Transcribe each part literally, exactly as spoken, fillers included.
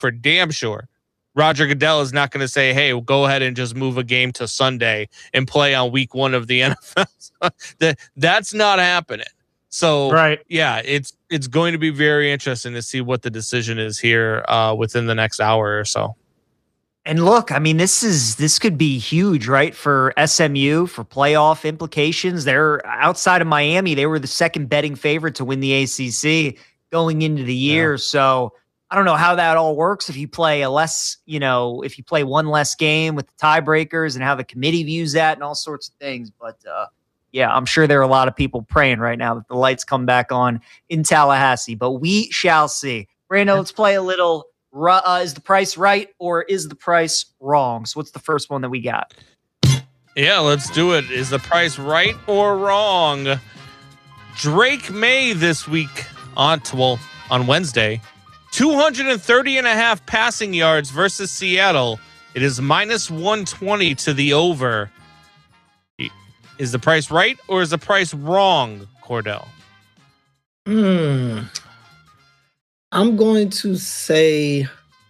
for damn sure Roger Goodell is not going to say, hey, we'll go ahead and just move a game to Sunday and play on week one of the N F L. that, that's not happening. So, right. yeah, it's it's going to be very interesting to see what the decision is here uh, within the next hour or so. And look, I mean, this is this could be huge, right, for S M U, for playoff implications. They're outside of Miami. They were the second betting favorite to win the A C C going into the year. Yeah. So I don't know how that all works if you play a less, you know, if you play one less game with the tiebreakers and how the committee views that and all sorts of things. But uh, yeah, I'm sure there are a lot of people praying right now that the lights come back on in Tallahassee. But we shall see. Brando, let's play a little. Uh, is the price right or is the price wrong? So what's the first one that we got? Yeah, let's do it. Is the price right or wrong? Drake May this week on, well, on Wednesday, two hundred thirty and a half passing yards versus Seattle. It is minus one twenty to the over. Is the price right or is the price wrong, Cordell? Hmm. I'm going to say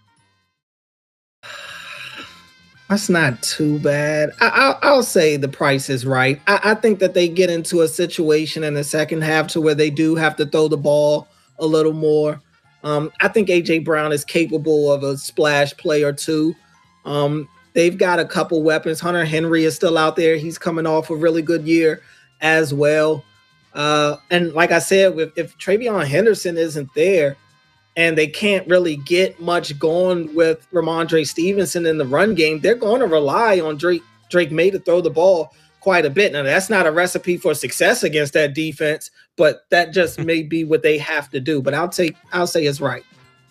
that's not too bad. I, I'll, I'll say the price is right. I, I think that they get into a situation in the second half to where they do have to throw the ball a little more. Um, I think A J Brown is capable of a splash play or two. Um, they've got a couple weapons. Hunter Henry is still out there. He's coming off a really good year as well. Uh, and like I said, if, if Travion Henderson isn't there, and they can't really get much going with Ramondre Stevenson in the run game, they're going to rely on Drake Drake May to throw the ball quite a bit. Now, that's not a recipe for success against that defense, but that just may be what they have to do. But I'll take I'll say it's right.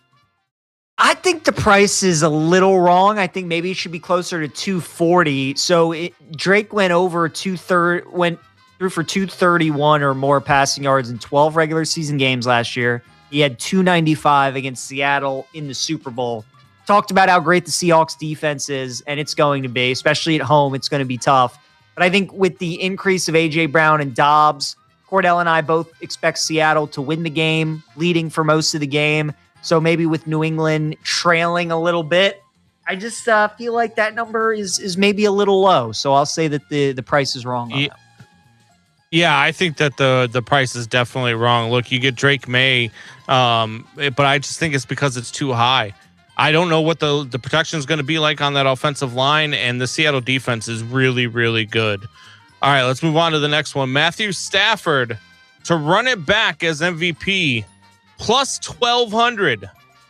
I think the price is a little wrong. I think maybe it should be closer to two forty. So it, Drake went over two thirty, went through for two thirty-one or more passing yards in twelve regular season games last year. He had two ninety-five against Seattle in the Super Bowl. Talked about how great the Seahawks defense is, and it's going to be, especially at home, it's going to be tough. But I think with the increase of A J Brown and Dobbs, Cordell and I both expect Seattle to win the game, leading for most of the game. So maybe with New England trailing a little bit, I just uh, feel like that number is is maybe a little low. So I'll say that the, the price is wrong on yeah. that. Yeah, I think that the the price is definitely wrong. Look, you get Drake May, um, but I just think it's because it's too high. I don't know what the, the protection is going to be like on that offensive line, and the Seattle defense is really, really good. All right, let's move on to the next one. Matthew Stafford to run it back as M V P, plus twelve hundred.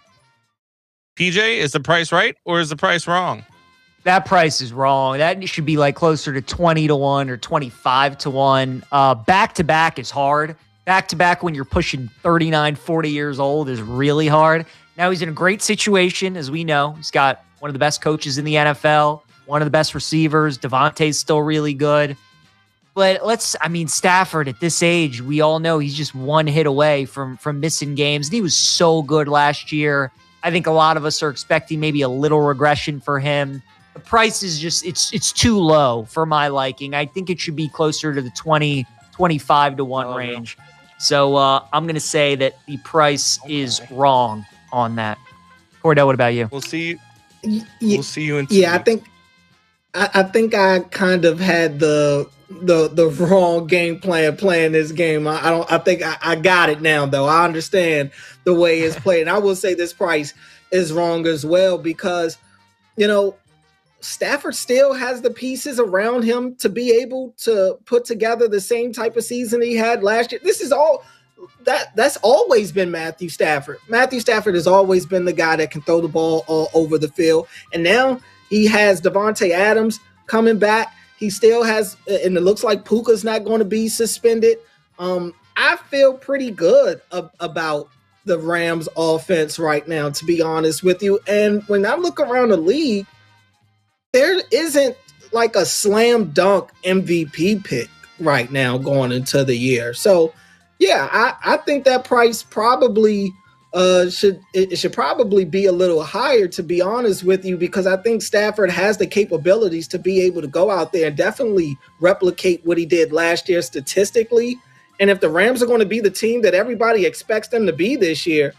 P J, is the price right or is the price wrong? That price is wrong. That should be like closer to twenty to one or twenty-five to one. Uh, back-to-back is hard. Back-to-back when you're pushing thirty-nine, forty years old is really hard. Now he's in a great situation, as we know. He's got one of the best coaches in the N F L, one of the best receivers. Devontae's still really good. But let's, I mean, Stafford at this age, we all know he's just one hit away from, from missing games. And he was so good last year. I think a lot of us are expecting maybe a little regression for him. The price is just, it's it's too low for my liking. I think it should be closer to the twenty, twenty-five to one oh, range. No. So uh, I'm going to say that the price okay. is wrong on that. Cordell, what about you? We'll see. Yeah, we'll see you in two Yeah, weeks. I think I, I think I kind of had the the the wrong game plan playing this game. I, I don't. I think I, I got it now, though. I understand the way it's played. And I will say this price is wrong as well because, you know, Stafford still has the pieces around him to be able to put together the same type of season he had last year. This is all that that's always been Matthew Stafford. Matthew Stafford has always been the guy that can throw the ball all over the field. And now he has Devontae Adams coming back. He still has, and it looks like Puka's not going to be suspended. Um, I feel pretty good ab- about the Rams offense right now, to be honest with you. And when I look around the league, there isn't like a slam dunk M V P pick right now going into the year. So, yeah, I, I think that price probably uh, should it should probably be a little higher, to be honest with you, because I think Stafford has the capabilities to be able to go out there and definitely replicate what he did last year statistically. And if the Rams are going to be the team that everybody expects them to be this year,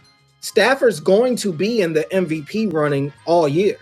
Stafford's going to be in the M V P running all year.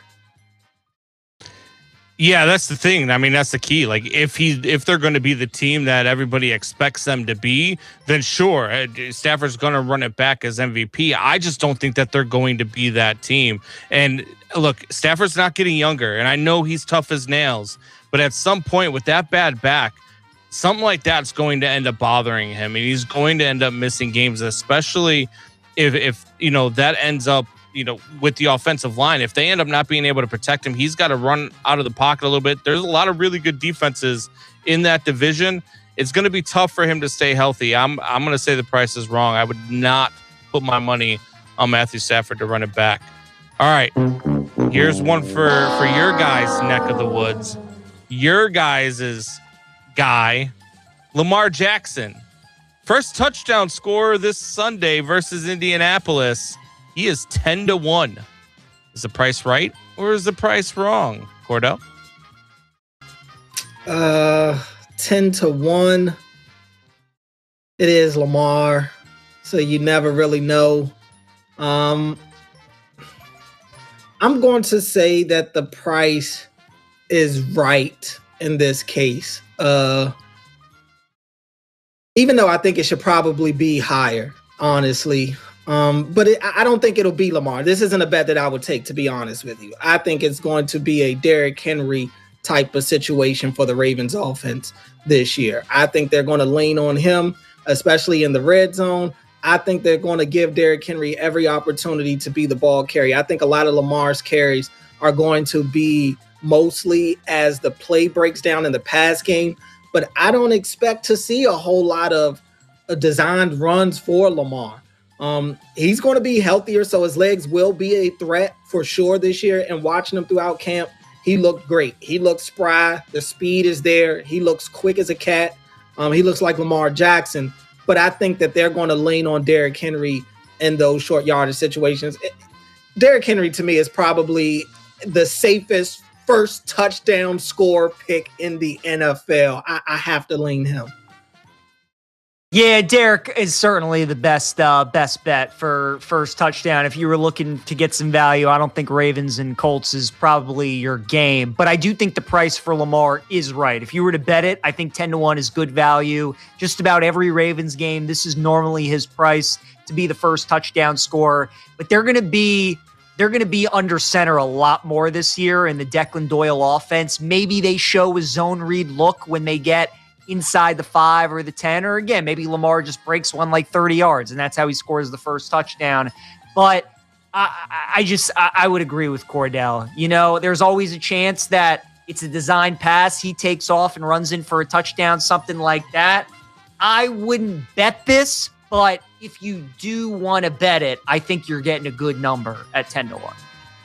Yeah, that's the thing. I mean, that's the key. Like, if he, if they're going to be the team that everybody expects them to be, then sure, Stafford's going to run it back as M V P. I just don't think that they're going to be that team. And look, Stafford's not getting younger, and I know he's tough as nails, but at some point with that bad back, something like that's going to end up bothering him, and he's going to end up missing games, especially if, if you know, that ends up, you know, with the offensive line. If they end up not being able to protect him, he's got to run out of the pocket a little bit. There's a lot of really good defenses in that division. It's going to be tough for him to stay healthy. I'm I'm going to say the price is wrong. I would not put my money on Matthew Stafford to run it back. All right, here's one for for your guys' neck of the woods. Your guys' guy, Lamar Jackson, first touchdown scorer this Sunday versus Indianapolis. He is ten to one. Is the price right or is the price wrong, Cordell? Uh, ten to one. It is Lamar, so you never really know. Um, I'm going to say that the price is right in this case. Uh, even though I think it should probably be higher, honestly. Um, but it, I don't think it'll be Lamar. This isn't a bet that I would take, to be honest with you. I think it's going to be a Derrick Henry type of situation for the Ravens offense this year. I think they're going to lean on him, especially in the red zone. I think they're going to give Derrick Henry every opportunity to be the ball carrier. I think a lot of Lamar's carries are going to be mostly as the play breaks down in the pass game, but I don't expect to see a whole lot of uh, designed runs for Lamar. Um, he's going to be healthier, so his legs will be a threat for sure this year. And watching him throughout camp, he looked great. He looked spry. The speed is there. He looks quick as a cat. Um, he looks like Lamar Jackson. But I think that they're going to lean on Derrick Henry in those short yardage situations. It, Derrick Henry, to me, is probably the safest first touchdown score pick in the N F L. I, I have to lean him. Yeah, Derrick is certainly the best uh, best bet for first touchdown. If you were looking to get some value, I don't think Ravens and Colts is probably your game. But I do think the price for Lamar is right. If you were to bet it, I think ten to one is good value. Just about every Ravens game, this is normally his price to be the first touchdown scorer. But they're going to be they're going to be under center a lot more this year in the Declan Doyle offense. Maybe they show a zone read look when they get inside the five or the ten, or again, maybe Lamar just breaks one like thirty yards and that's how he scores the first touchdown. But I, I just, I, I would agree with Cordell. You know, there's always a chance that it's a design pass. He takes off and runs in for a touchdown, something like that. I wouldn't bet this, but if you do want to bet it, I think you're getting a good number at ten to one.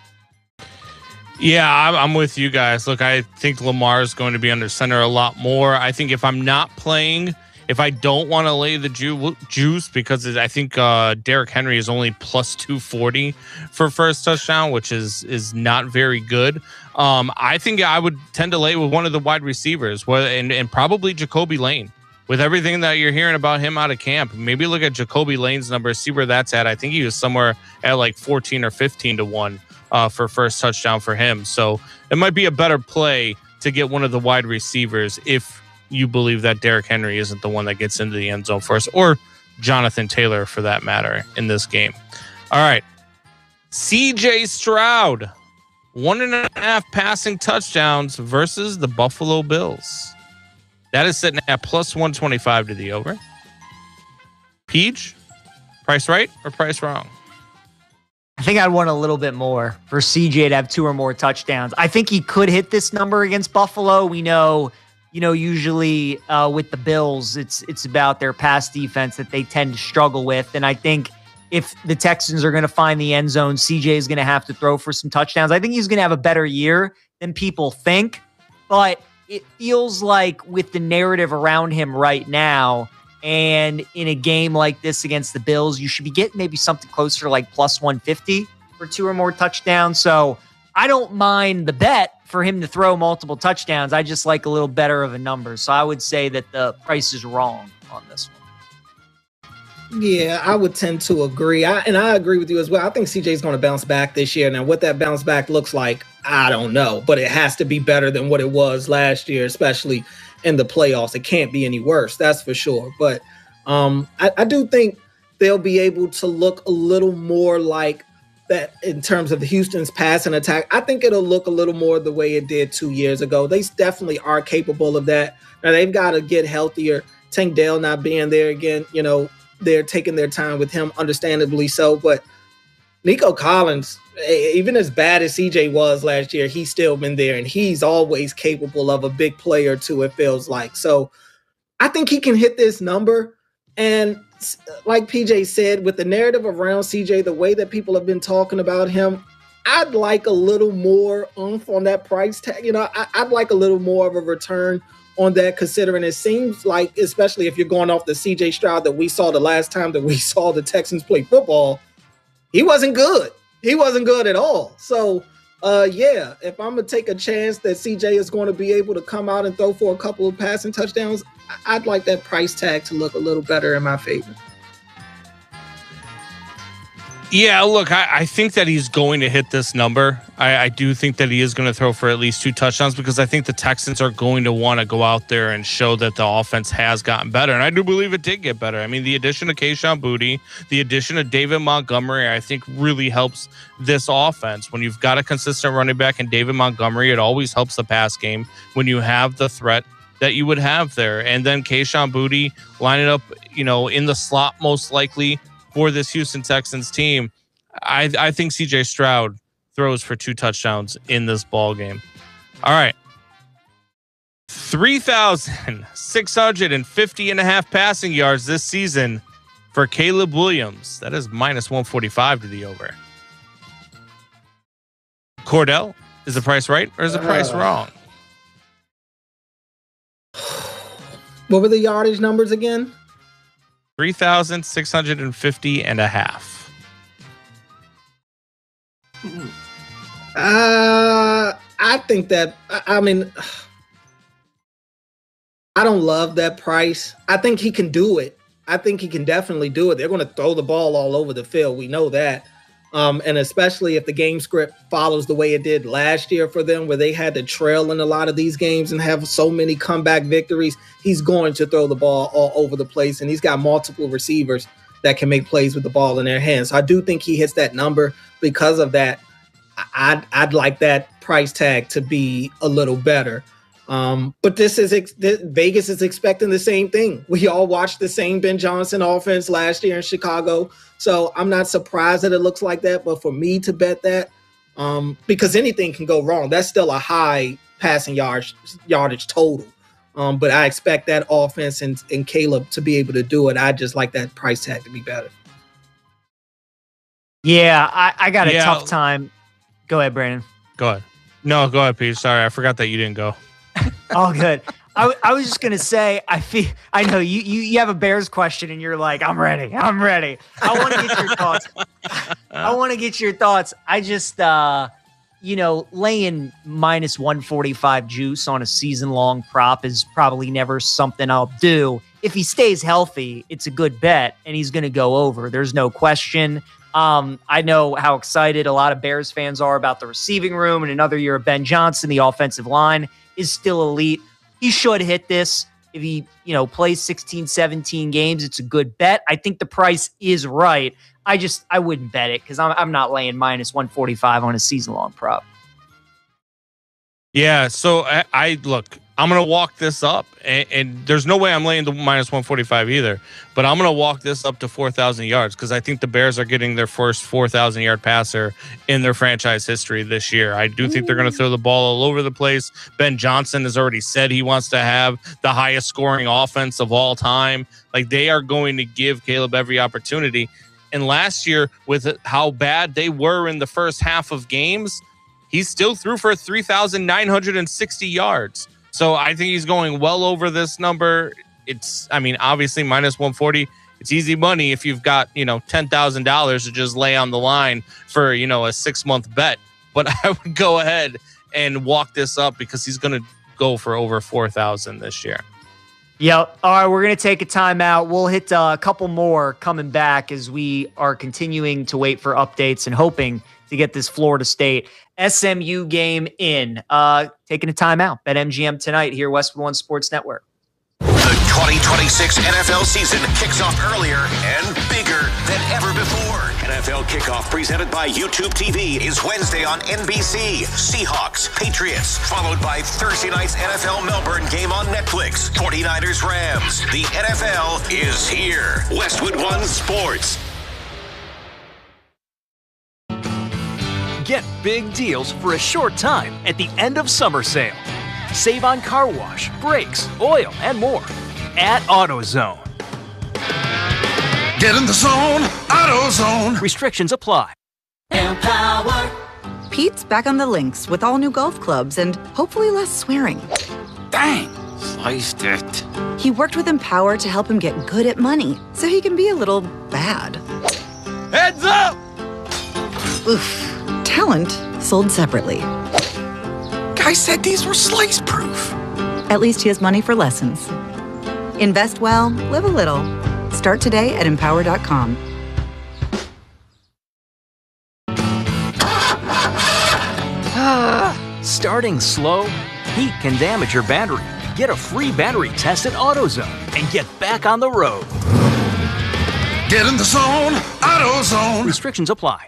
Yeah, I'm, I'm with you guys. Look, I think Lamar is going to be under center a lot more. I think if I'm not playing, if I don't want to lay the ju- juice, because I think uh, Derrick Henry is only plus two forty for first touchdown, which is is not very good. Um, I think I would tend to lay with one of the wide receivers, and, and probably Jacoby Lane. With everything that you're hearing about him out of camp, maybe look at Jacoby Lane's number, see where that's at. I think he was somewhere at like fourteen or fifteen to one. Uh, for first touchdown for him. So it might be a better play to get one of the wide receivers if you believe that Derrick Henry isn't the one that gets into the end zone first, or Jonathan Taylor for that matter in this game. All right. C J Stroud, one and a half passing touchdowns versus the Buffalo Bills. That is sitting at plus one twenty-five to the over. Peach, price right or price wrong? I think I'd want a little bit more for C J to have two or more touchdowns. I think he could hit this number against Buffalo. We know, you know, usually uh, with the Bills, it's it's about their pass defense that they tend to struggle with. And I think if the Texans are going to find the end zone, C J is going to have to throw for some touchdowns. I think he's going to have a better year than people think. But it feels like with the narrative around him right now, and in a game like this against the Bills, you should be getting maybe something closer to like plus one fifty for two or more touchdowns. So I don't mind the bet for him to throw multiple touchdowns. I just like a little better of a number. So I would say that the price is wrong on this one. Yeah, I would tend to agree. I, and I agree with you as well. I think C J is going to bounce back this year. Now, what that bounce back looks like, I don't know, but it has to be better than what it was last year, especially in the playoffs. It can't be any worse, that's for sure. But um, I, I do think they'll be able to look a little more like that in terms of Houston's passing attack. I think it'll look a little more the way it did two years ago. They definitely are capable of that. Now, they've got to get healthier. Tank Dell not being there again, you know, they're taking their time with him, understandably so. But Nico Collins, even as bad as C J was last year, he's still been there, and he's always capable of a big player too, it feels like. So I think he can hit this number. And like P J said, with the narrative around C J, the way that people have been talking about him, I'd like a little more oomph on that price tag. You know, I, I'd like a little more of a return on that, considering it seems like, especially if you're going off the C J Stroud that we saw the last time that we saw the Texans play football, he wasn't good. He wasn't good at all. So, uh, yeah, if I'm going to take a chance that C J is going to be able to come out and throw for a couple of passing touchdowns, I'd like that price tag to look a little better in my favor. Yeah, look, I, I think that he's going to hit this number. I, I do think that he is going to throw for at least two touchdowns because I think the Texans are going to want to go out there and show that the offense has gotten better. And I do believe it did get better. I mean, the addition of Kayshon Boutte, the addition of David Montgomery, I think really helps this offense. When you've got a consistent running back in David Montgomery, it always helps the pass game when you have the threat that you would have there. And then Kayshon Boutte lining up, you know, in the slot most likely for this Houston Texans team. I, I think C J Stroud throws for two touchdowns in this ball game. All right. three thousand six hundred fifty and a half passing yards this season for Caleb Williams. That is minus one forty-five to the over. Cordell, is the price right or is the price uh, wrong? What were the yardage numbers again? three thousand six hundred fifty and a half. Uh, I think that, I mean, I don't love that price. I think he can do it. I think he can definitely do it. They're going to throw the ball all over the field. We know that. Um, and especially if the game script follows the way it did last year for them, where they had to trail in a lot of these games and have so many comeback victories, he's going to throw the ball all over the place. And he's got multiple receivers that can make plays with the ball in their hands. So I do think he hits that number. Because of that, I'd, I'd like that price tag to be a little better. Um, but this is ex- this, Vegas is expecting the same thing. We all watched the same Ben Johnson offense last year in Chicago. So I'm not surprised that it looks like that. But for me to bet that, um, because anything can go wrong, that's still a high passing yards, yardage total. Um, but I expect that offense and, and Caleb to be able to do it. I just like that price tag to be better. Yeah, I, I got a yeah. tough time. Go ahead, Brandon. Go ahead. No, go ahead, Pete. Sorry, I forgot that you didn't go. All good. I, I was just gonna say, I feel I know you, you you have a Bears question and you're like, I'm ready, I'm ready. I want to get your thoughts. I want to get your thoughts. I just, uh, you know, laying minus one forty-five juice on a season long prop is probably never something I'll do. If he stays healthy, it's a good bet, and he's gonna go over. There's no question. Um, I know how excited a lot of Bears fans are about the receiving room, and another year of Ben Johnson, the offensive line is still elite. He should hit this. If he, you know, plays sixteen, seventeen games, it's a good bet. I think the price is right. I just, I wouldn't bet it because I'm, I'm not laying minus one forty-five on a season-long prop. Yeah, so I, I look, I'm going to walk this up, and, and there's no way I'm laying the minus one forty-five either, but I'm going to walk this up to four thousand yards because I think the Bears are getting their first four thousand yard passer in their franchise history this year. I do think they're going to throw the ball all over the place. Ben Johnson has already said he wants to have the highest scoring offense of all time. Like, they are going to give Caleb every opportunity. And last year, with how bad they were in the first half of games, he still threw for three thousand nine hundred sixty yards. So I think he's going well over this number. It's, I mean, obviously minus one forty. It's easy money if you've got, you know, ten thousand dollars to just lay on the line for, you know, a six month bet. But I would go ahead and walk this up because he's going to go for over four thousand this year. Yep. All right, we're going to take a timeout. We'll hit uh, a couple more coming back as we are continuing to wait for updates and hoping to get this Florida State S M U game in. Uh, taking a timeout. BetMGM tonight here, Westwood One Sports Network. The twenty twenty-six N F L season kicks off earlier and bigger than ever before. N F L Kickoff presented by YouTube T V is Wednesday on N B C. Seahawks, Patriots, followed by Thursday night's N F L Melbourne game on Netflix. forty-niners, Rams. The N F L is here. Westwood One Sports. Get big deals for a short time at the end of summer sale. Save on car wash, brakes, oil, and more at AutoZone. Get in the zone, AutoZone. Restrictions apply. Empower. Pete's back on the links with all new golf clubs and hopefully less swearing. Dang, sliced it. He worked with Empower to help him get good at money so he can be a little bad. Heads up! Oof. Talent sold separately. Guy said these were slice-proof. At least he has money for lessons. Invest well, live a little. Start today at empower dot com. Starting slow? Heat can damage your battery. Get a free battery test at AutoZone and get back on the road. Get in the zone, AutoZone. Restrictions apply.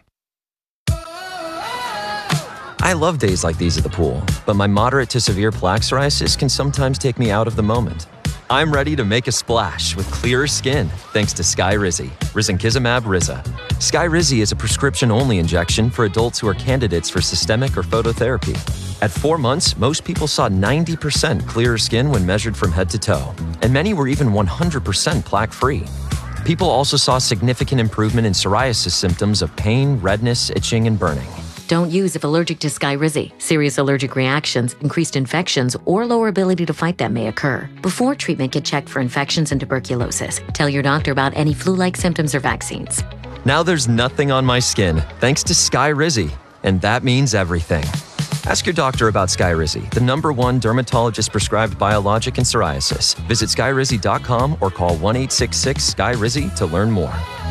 I love days like these at the pool, but my moderate to severe plaque psoriasis can sometimes take me out of the moment. I'm ready to make a splash with clearer skin thanks to Skyrizi, risankizumab Riza. Skyrizi is a prescription-only injection for adults who are candidates for systemic or phototherapy. At four months, most people saw ninety percent clearer skin when measured from head to toe, and many were even one hundred percent plaque-free. People also saw significant improvement in psoriasis symptoms of pain, redness, itching, and burning. Don't use if allergic to Skyrizi. Serious allergic reactions, increased infections, or lower ability to fight them may occur. Before treatment, get checked for infections and tuberculosis. Tell your doctor about any flu-like symptoms or vaccines. Now there's nothing on my skin thanks to Skyrizi, and that means everything. Ask your doctor about Skyrizi, the number one dermatologist-prescribed biologic in psoriasis. Visit skyrizi dot com or call one eight six six Sky Rizi to learn more.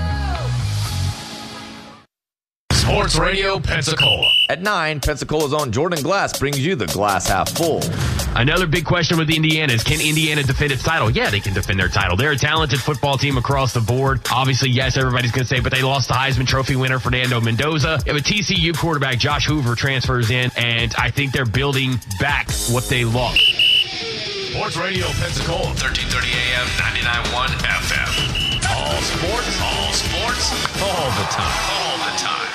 Sports Radio Pensacola. At nine, Pensacola's own Jordan Glass brings you the glass half full. Another big question with Indiana is, can Indiana defend its title? Yeah, they can defend their title. They're a talented football team across the board. Obviously, yes, everybody's going to say, but they lost the Heisman Trophy winner, Fernando Mendoza. Yeah, but T C U quarterback Josh Hoover transfers in, and I think they're building back what they lost. Sports Radio Pensacola, thirteen thirty A M, ninety-nine point one F M. All sports, all sports, all the time, all the time.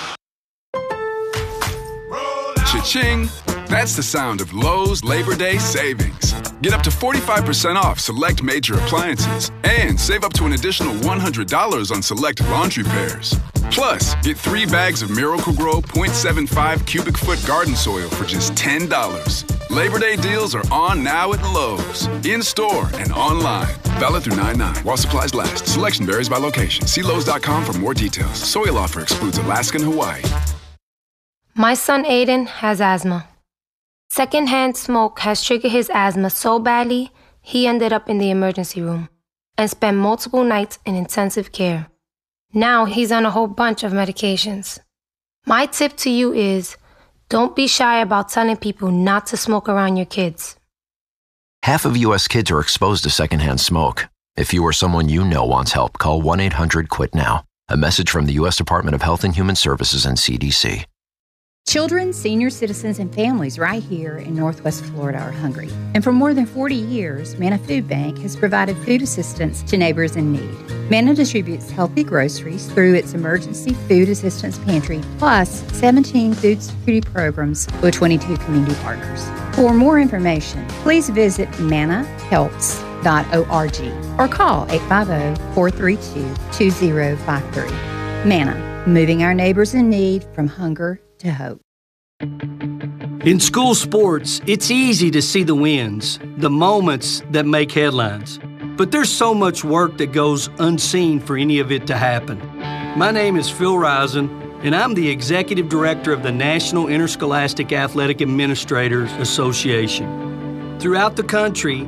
Cha-ching! That's the sound of Lowe's Labor Day savings. Get up to forty-five percent off select major appliances and save up to an additional one hundred dollars on select laundry pairs. Plus, get three bags of Miracle-Gro point seven five cubic foot garden soil for just ten dollars. Labor Day deals are on now at Lowe's, in-store and online. Valid through nine nine while supplies last. Selection varies by location. See Lowe's dot com for more details. Soil offer excludes Alaska and Hawaii. My son Aiden has asthma. Secondhand smoke has triggered his asthma so badly, he ended up in the emergency room and spent multiple nights in intensive care. Now he's on a whole bunch of medications. My tip to you is, don't be shy about telling people not to smoke around your kids. Half of U S kids are exposed to secondhand smoke. If you or someone you know wants help, call one eight hundred quit now. A message from the U S Department of Health and Human Services and C D C. Children, senior citizens, and families right here in Northwest Florida are hungry. And for more than forty years, Manna Food Bank has provided food assistance to neighbors in need. Manna distributes healthy groceries through its Emergency Food Assistance Pantry, plus seventeen food security programs with twenty-two community partners. For more information, please visit manna helps dot org or call eight five zero, four three two, two zero five three. Manna, moving our neighbors in need from hunger to hope. In school sports, it's easy to see the wins, the moments that make headlines. But there's so much work that goes unseen for any of it to happen. My name is Phil Risen, and I'm the Executive Director of the National Interscholastic Athletic Administrators Association. Throughout the country,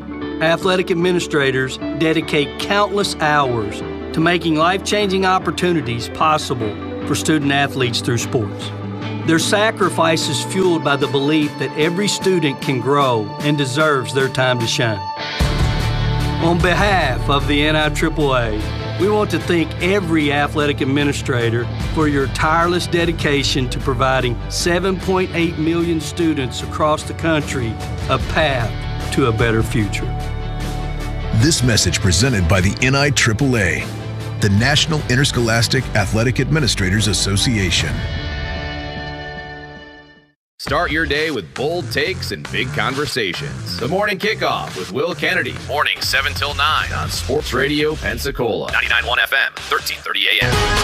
athletic administrators dedicate countless hours to making life-changing opportunities possible for student-athletes through sports. Their sacrifice is fueled by the belief that every student can grow and deserves their time to shine. On behalf of the N I triple A, we want to thank every athletic administrator for your tireless dedication to providing seven point eight million students across the country a path to a better future. This message presented by the N I triple A, the National Interscholastic Athletic Administrators Association. Start your day with bold takes and big conversations. The Morning Kickoff with Will Kennedy. Mornings seven till nine on Sports Radio Pensacola. ninety-nine point one F M, thirteen thirty A M.